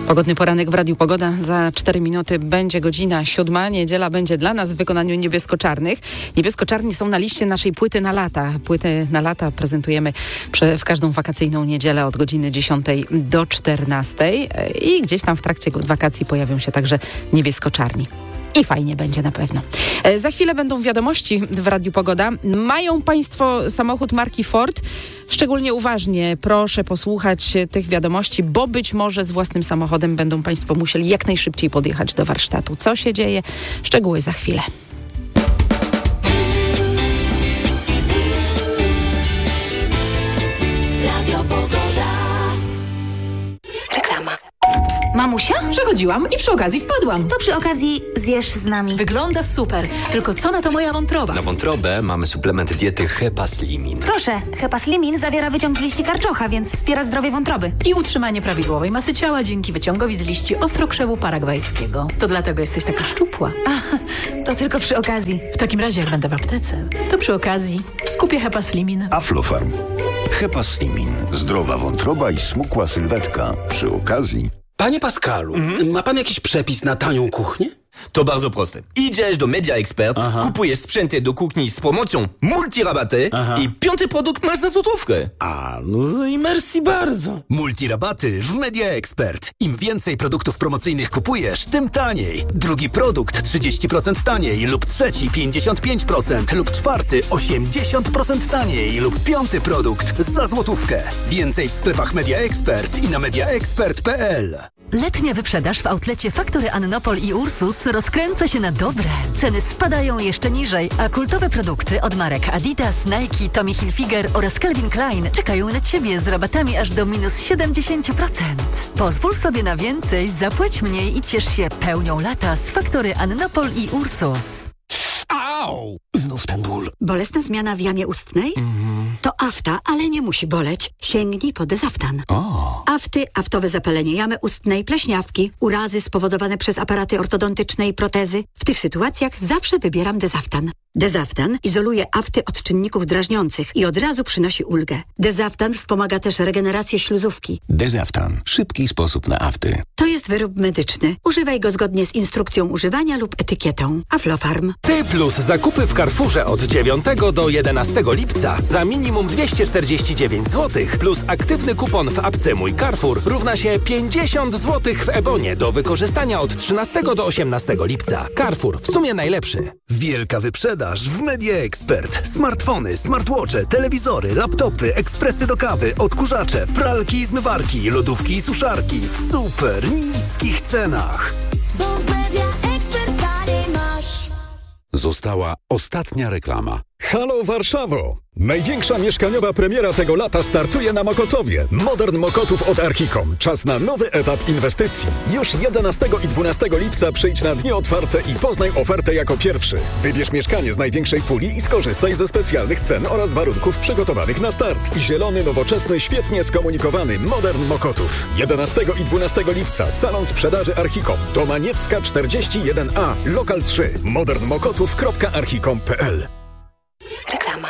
Pogodny poranek w Radiu Pogoda. Za 4 minuty będzie godzina 7. Niedziela będzie dla nas w wykonaniu niebiesko-czarnych. Niebiesko-czarni są na liście naszej płyty na lata. Płyty na lata prezentujemy w każdą wakacyjną niedzielę od godziny 10 do 14. I gdzieś tam w trakcie wakacji pojawią się także niebiesko-czarni. I fajnie będzie na pewno. Za chwilę będą wiadomości w Radiu Pogoda. Mają Państwo samochód marki Ford? Szczególnie uważnie proszę posłuchać tych wiadomości, bo być może z własnym samochodem będą Państwo musieli jak najszybciej podjechać do warsztatu. Co się dzieje? Szczegóły za chwilę. Radio Pogoda. Reklama. Mamusia? Przechodziłam i przy okazji wpadłam. To przy okazji zjesz z nami. Wygląda super. Tylko co na to moja wątroba? Na wątrobę mamy suplement diety Hepaslimin. Proszę, Hepaslimin zawiera wyciąg z liści karczocha, więc wspiera zdrowie wątroby. I utrzymanie prawidłowej masy ciała dzięki wyciągowi z liści ostrokrzewu paragwajskiego. To dlatego jesteś taka szczupła. To tylko przy okazji. W takim razie, jak będę w aptece, to przy okazji kupię Hepaslimin. Aflofarm. Hepaslimin. Zdrowa wątroba i smukła sylwetka. Przy okazji... Panie Pascalu, ma pan jakiś przepis na tanią kuchnię? To bardzo proste. Idziesz do Media Expert, kupujesz sprzęty do kuchni z promocją multirabaty i 5. produkt masz za złotówkę. No i merci bardzo. Multirabaty w Media Expert. Im więcej produktów promocyjnych kupujesz, tym taniej. Drugi produkt 30% taniej lub trzeci 55% lub czwarty 80% taniej lub 5. produkt za złotówkę. Więcej w sklepach Media Expert i na mediaexpert.pl. Letnia wyprzedaż w outlecie Faktory Annopol i Ursus rozkręca się na dobre. Ceny spadają jeszcze niżej, a kultowe produkty od marek Adidas, Nike, Tommy Hilfiger oraz Calvin Klein czekają na Ciebie z rabatami aż do minus 70%. Pozwól sobie na więcej, zapłać mniej i ciesz się pełnią lata z Faktory Annopol i Ursus. Au! Znów ten ból. Bolesna zmiana w jamie ustnej? To afta, ale nie musi boleć. Sięgnij po Dezaftan. Afty, aftowe zapalenie jamy ustnej, pleśniawki, urazy spowodowane przez aparaty ortodontyczne i protezy. W tych sytuacjach zawsze wybieram Dezaftan. Dezaftan izoluje afty od czynników drażniących i od razu przynosi ulgę. Dezaftan wspomaga też regenerację śluzówki. Dezaftan. Szybki sposób na afty. To jest wyrób medyczny. Używaj go zgodnie z instrukcją używania lub etykietą. Aflofarm. Ty plus zakupy w Carrefourze od 9 do 11 lipca za minimum 249 zł plus aktywny kupon w apce Mój Carrefour równa się 50 zł w Ebonie do wykorzystania od 13 do 18 lipca. Carrefour, w sumie najlepszy. Wielka wyprzedaż w Media Expert. Smartfony, smartwatche, telewizory, laptopy, ekspresy do kawy, odkurzacze, pralki i zmywarki, lodówki i suszarki w super niskich cenach. Bo w Media Expert taniej masz. Została ostatnia reklama. Halo Warszawo! Największa mieszkaniowa premiera tego lata startuje na Mokotowie. Modern Mokotów od Archicom. Czas na nowy etap inwestycji. Już 11 i 12 lipca przyjdź na dni otwarte i poznaj ofertę jako pierwszy. Wybierz mieszkanie z największej puli i skorzystaj ze specjalnych cen oraz warunków przygotowanych na start. Zielony, nowoczesny, świetnie skomunikowany Modern Mokotów. 11 i 12 lipca salon sprzedaży Archicom. Domaniewska 41A, lokal 3. modernmokotów.archicom.pl. Reklama.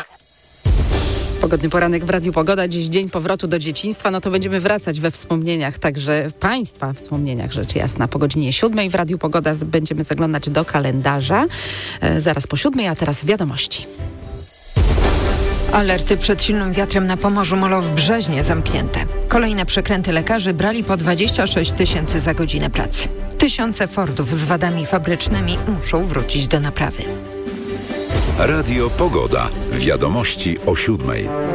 Pogodny poranek w Radiu Pogoda. Dziś dzień powrotu do dzieciństwa. No to będziemy wracać we wspomnieniach, także Państwa wspomnieniach, rzecz jasna. Po godzinie 7 w Radiu Pogoda będziemy zaglądać do kalendarza. Zaraz po 7, a teraz wiadomości. Alerty przed silnym wiatrem na Pomorzu Molow-Brzeźnie zamknięte. Kolejne przekręty lekarzy brali po 26 000 za godzinę pracy. Tysiące Fordów z wadami fabrycznymi muszą wrócić do naprawy. Radio Pogoda. Wiadomości o 7.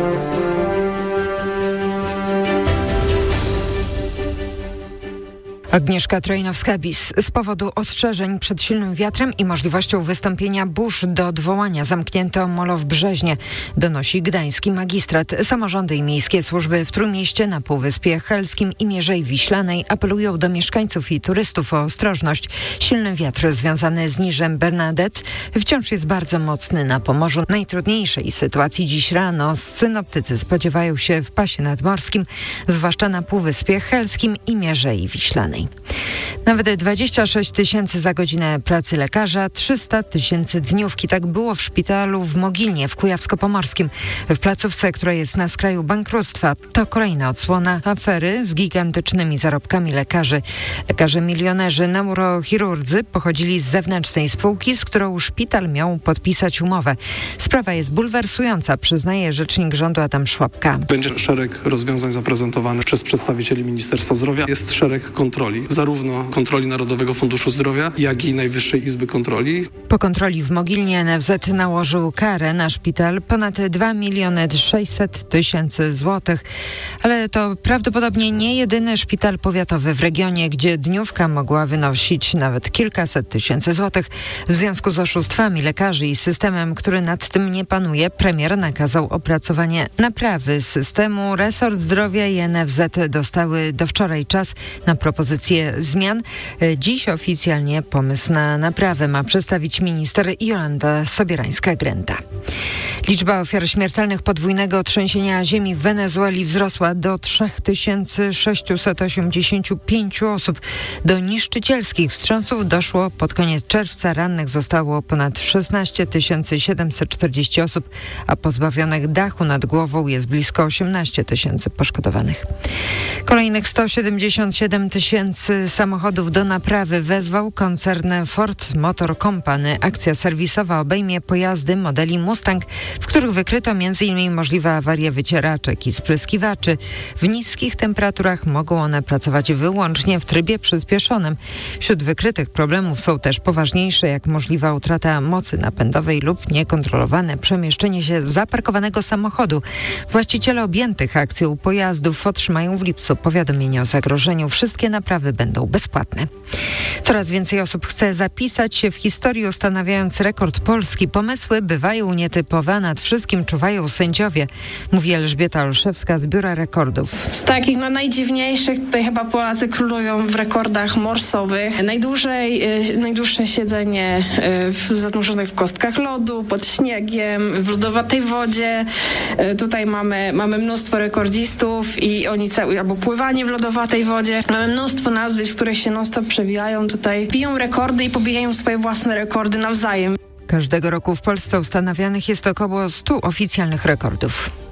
Agnieszka Trojnowska-Bis. Z powodu ostrzeżeń przed silnym wiatrem i możliwością wystąpienia burz do odwołania zamknięto molo w Brzeźnie, donosi gdański magistrat. Samorządy i miejskie służby w Trójmieście, na Półwyspie Helskim i Mierzei Wiślanej apelują do mieszkańców i turystów o ostrożność. Silny wiatr związany z Niżem Bernadette wciąż jest bardzo mocny na Pomorzu. Najtrudniejszej sytuacji dziś rano synoptycy spodziewają się w pasie nadmorskim, zwłaszcza na Półwyspie Helskim i Mierzei Wiślanej. Nawet 26 000 za godzinę pracy lekarza, 300 000 dniówki. Tak było w szpitalu w Mogilnie w Kujawsko-Pomorskim, w placówce, która jest na skraju bankructwa. To kolejna odsłona afery z gigantycznymi zarobkami lekarzy. Lekarze milionerzy, neurochirurdzy pochodzili z zewnętrznej spółki, z którą szpital miał podpisać umowę. Sprawa jest bulwersująca, przyznaje rzecznik rządu Adam Szłapka. Będzie szereg rozwiązań zaprezentowanych przez przedstawicieli Ministerstwa Zdrowia. Jest szereg kontroli, zarówno kontroli Narodowego Funduszu Zdrowia, jak i Najwyższej Izby Kontroli. Po kontroli w Mogilnie NFZ nałożył karę na szpital ponad 2 600 000 złotych. Ale to prawdopodobnie nie jedyny szpital powiatowy w regionie, gdzie dniówka mogła wynosić nawet kilkaset tysięcy złotych. W związku z oszustwami lekarzy i systemem, który nad tym nie panuje, premier nakazał opracowanie naprawy systemu. Resort Zdrowia i NFZ dostały do wczoraj czas na propozycję zmian. Dziś oficjalnie pomysł na naprawę ma przedstawić minister Jolanta Sobierańska-Grenda. Liczba ofiar śmiertelnych podwójnego trzęsienia ziemi w Wenezueli wzrosła do 3685 osób. Do niszczycielskich wstrząsów doszło pod koniec czerwca. Rannych zostało ponad 16 740 osób, a pozbawionych dachu nad głową jest blisko 18 000 poszkodowanych. Kolejnych 177 000 samochodów do naprawy wezwał koncern Ford Motor Company. Akcja serwisowa obejmie pojazdy modeli Mustang, w których wykryto m.in. możliwe awarie wycieraczek i spryskiwaczy. W niskich temperaturach mogą one pracować wyłącznie w trybie przyspieszonym. Wśród wykrytych problemów są też poważniejsze, jak możliwa utrata mocy napędowej lub niekontrolowane przemieszczenie się zaparkowanego samochodu. Właściciele objętych akcją pojazdów otrzymają w lipcu powiadomienie o zagrożeniu. Wszystkie naprawy będą bezpłatne. Coraz więcej osób chce zapisać się w historii, ustanawiając rekord Polski. Pomysły bywają nietypowe, a nad wszystkim czuwają sędziowie, mówi Elżbieta Olszewska z Biura Rekordów. Z takich najdziwniejszych tutaj chyba Polacy królują w rekordach morsowych. Najdłuższe siedzenie zanurzonych w kostkach lodu, pod śniegiem, w lodowatej wodzie. Tutaj mamy mnóstwo rekordzistów i oni albo pływanie w lodowatej wodzie. Mamy mnóstwo nazwisk, które się non-stop przewijają tutaj. Biją rekordy i pobijają swoje własne rekordy nawzajem. Każdego roku w Polsce ustanawianych jest około 100 oficjalnych rekordów.